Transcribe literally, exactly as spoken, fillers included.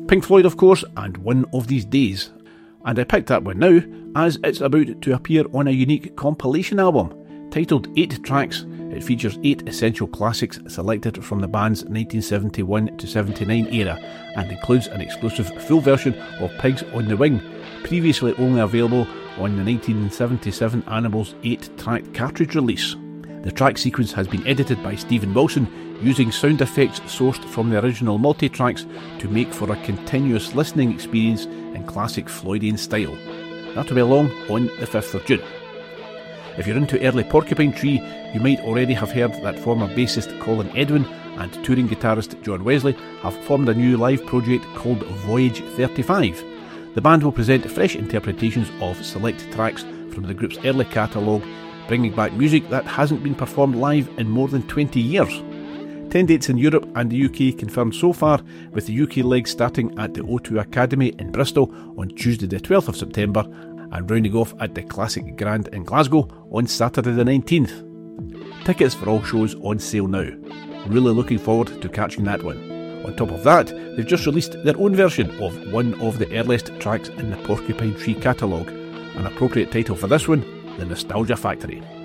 Pink Floyd, of course, and One of These Days. And I picked that one now, as it's about to appear on a unique compilation album. Titled eight Tracks, it features eight essential classics selected from the band's nineteen seventy-one to seventy-nine era, and includes an exclusive full version of Pigs on the Wing, previously only available on the nineteen seventy-seven Animals eight track cartridge release. The track sequence has been edited by Stephen Wilson, using sound effects sourced from the original multi-tracks to make for a continuous listening experience in classic Floydian style. That will be along on the fifth of June. If you're into early Porcupine Tree, you might already have heard that former bassist Colin Edwin and touring guitarist John Wesley have formed a new live project called Voyage thirty-five. The band will present fresh interpretations of select tracks from the group's early catalogue, bringing back music that hasn't been performed live in more than twenty years. ten dates in Europe and the U K confirmed so far, with the U K leg starting at the O two Academy in Bristol on Tuesday the twelfth of September, and rounding off at the Classic Grand in Glasgow on Saturday the nineteenth. Tickets for all shows on sale now. Really looking forward to catching that one. On top of that, they've just released their own version of one of the earliest tracks in the Porcupine Tree catalogue. An appropriate title for this one, The Nostalgia Factory.